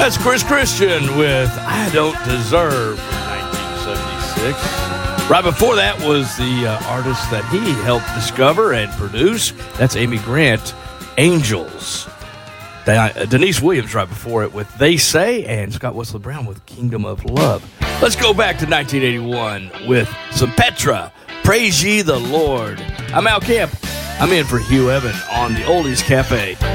That's Chris Christian with I Don't Deserve from 1976. Right before that was the artist that he helped discover and produce. That's Amy Grant, Angels. Denise Williams right before it with They Say, and Scott Wesley Brown with Kingdom of Love. Let's go back to 1981 with some Petra, Praise Ye the Lord. I'm Al Camp. I'm in for Hugh Evan on the Oldies Cafe.